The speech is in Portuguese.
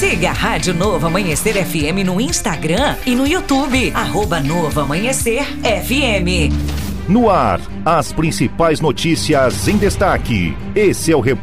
Siga a Rádio Novo Amanhecer FM no Instagram e no YouTube, @Novo Amanhecer FM. No ar, as principais notícias em destaque. Esse é o